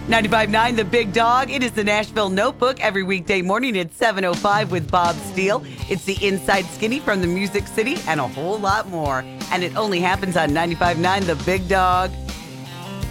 95.9 The Big Dog. It is the Nashville Notebook every weekday morning at 7:05 with Bob Steele. It's the Inside Skinny from the Music City and a whole lot more. And it only happens on 95.9 The Big Dog.